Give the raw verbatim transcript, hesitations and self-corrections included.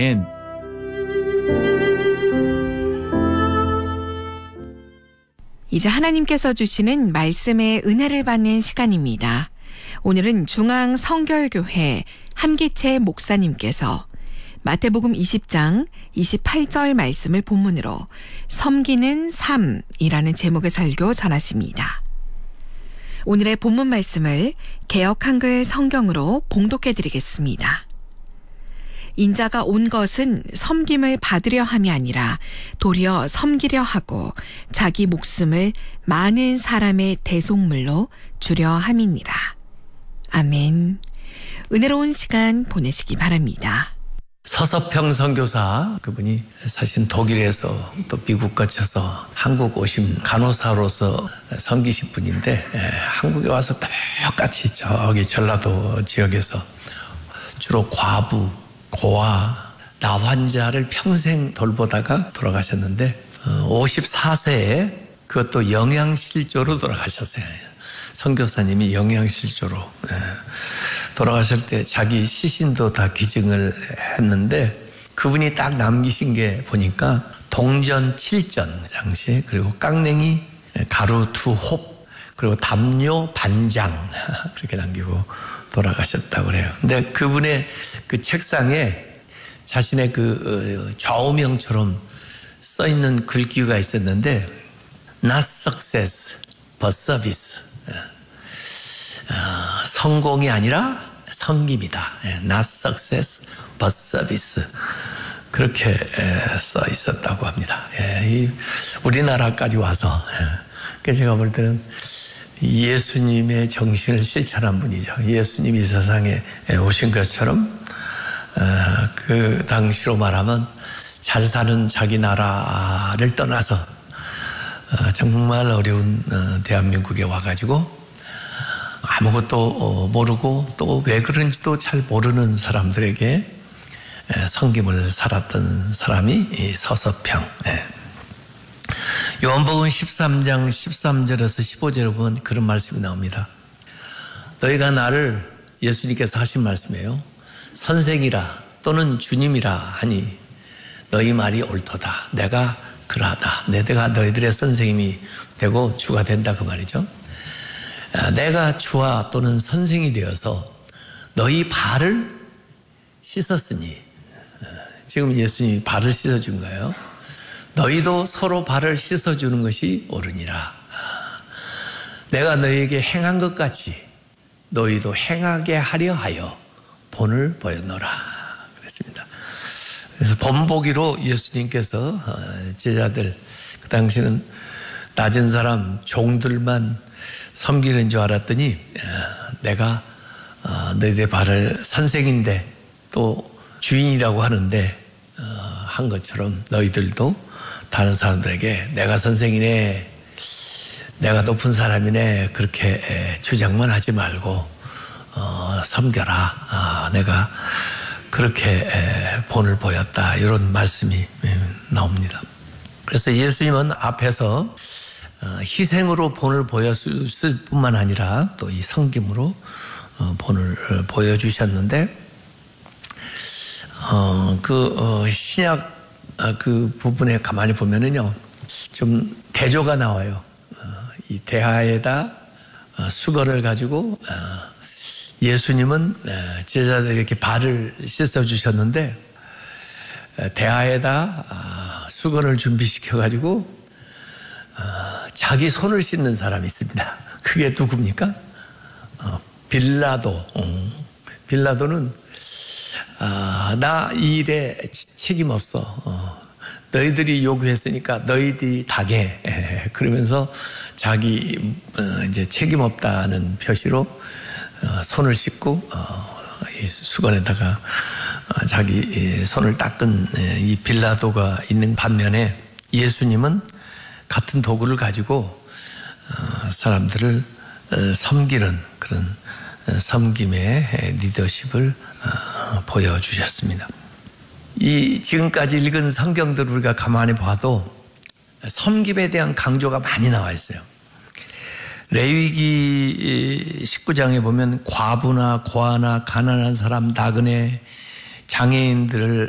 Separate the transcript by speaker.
Speaker 1: 이제 하나님께서 주시는 말씀의 은혜를 받는 시간입니다. 오늘은 중앙성결교회 한기채 목사님께서 마태복음 이십 장 이십팔 절 말씀을 본문으로 섬기는 삶이라는 제목의 설교 전하십니다. 오늘의 본문 말씀을 개역 한글 성경으로 봉독해 드리겠습니다. 인자가 온 것은 섬김을 받으려 함이 아니라 도리어 섬기려 하고 자기 목숨을 많은 사람의 대속물로 주려 함이니라. 아멘. 은혜로운 시간 보내시기 바랍니다.
Speaker 2: 서서평 선교사, 그분이 사실 독일에서 또 미국 거쳐서 한국 오신 간호사로서 섬기신 분인데, 예, 한국에 와서 똑같이 저기 전라도 지역에서 주로 과부, 고아, 나 환자를 평생 돌보다가 돌아가셨는데, 오십사 세에 그것도 영양실조로 돌아가셨어요. 선교사님이 영양실조로 돌아가실 때 자기 시신도 다 기증을 했는데, 그분이 딱 남기신 게 보니까 동전 칠 전 당시에, 그리고 깡냉이 가루 두 홉, 그리고 담요 반장 그렇게 남기고 돌아가셨다고 그래요. 근데 그분의 그 책상에 자신의 그 좌우명처럼 써 있는 글귀가 있었는데, Not success, but service. 어, 성공이 아니라 섬김이다. Not success, but service. 그렇게 써 있었다고 합니다. 우리나라까지 와서, 그러니까 제가 볼 때는 예수님의 정신을 실천한 분이죠. 예수님이 이 세상에 오신 것처럼 그 당시로 말하면 잘 사는 자기 나라를 떠나서 정말 어려운 대한민국에 와가지고 아무것도 모르고 또 왜 그런지도 잘 모르는 사람들에게 섬김을 살았던 사람이 서서평. 요한복음 십삼 장 십삼 절에서 십오 절에 보면 그런 말씀이 나옵니다. 너희가 나를, 예수님께서 하신 말씀이에요, 선생이라 또는 주님이라 하니 너희 말이 옳도다. 내가 그러하다. 내가 너희들의 선생님이 되고 주가 된다, 그 말이죠. 내가 주와 또는 선생이 되어서 너희 발을 씻었으니, 지금 예수님이 발을 씻어준 거예요. 너희도 서로 발을 씻어주는 것이 옳으니라. 내가 너희에게 행한 것 같이 너희도 행하게 하려 하여 본을 보였노라 그랬습니다. 그래서 본보기로 예수님께서 제자들, 그 당시는 낮은 사람 종들만 섬기는 줄 알았더니, 내가 너희들 발을 선생인데 또 주인이라고 하는데 한 것처럼 너희들도 다른 사람들에게 내가 선생이네, 내가 높은 사람이네, 그렇게 주장만 하지 말고 어, 섬겨라. 아, 내가 그렇게 본을 보였다, 이런 말씀이 나옵니다. 그래서 예수님은 앞에서 희생으로 본을 보였을 뿐만 아니라 또 이 섬김으로 본을 보여주셨는데, 어, 그 어, 신약 그 부분에 가만히 보면은요, 좀 대조가 나와요. 어, 이 대하에다 수건을 가지고 예수님은 제자들에게 발을 씻어 주셨는데, 대하에다 수건을 준비시켜 가지고 자기 손을 씻는 사람이 있습니다. 그게 누굽니까? 빌라도. 빌라도는 아, 나 이 일에 책임 없어. 어, 너희들이 요구했으니까 너희들이 당해. 에, 그러면서 자기 어, 이제 책임 없다는 표시로 어, 손을 씻고 어, 이 수건에다가 어, 자기 손을 닦은 에, 이 빌라도가 있는 반면에, 예수님은 같은 도구를 가지고 어, 사람들을 어, 섬기는 그런 섬김의 리더십을 어, 보여주셨습니다. 이 지금까지 읽은 성경들을 우리가 가만히 봐도 섬김에 대한 강조가 많이 나와 있어요. 레위기 십구 장에 보면 과부나 고아나 가난한 사람, 나그네, 장애인들을